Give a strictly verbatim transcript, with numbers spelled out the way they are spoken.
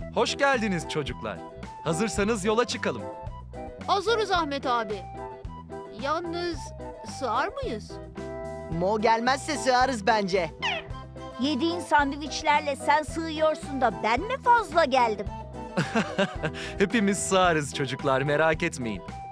Hoş geldiniz çocuklar. Hazırsanız yola çıkalım. Hazırız Ahmet abi. Yalnız sığar mıyız? Mo gelmezse sığarız bence. Yediğin sandviçlerle sen sığıyorsun da ben mi fazla geldim? Hepimiz sığarız çocuklar, merak etmeyin.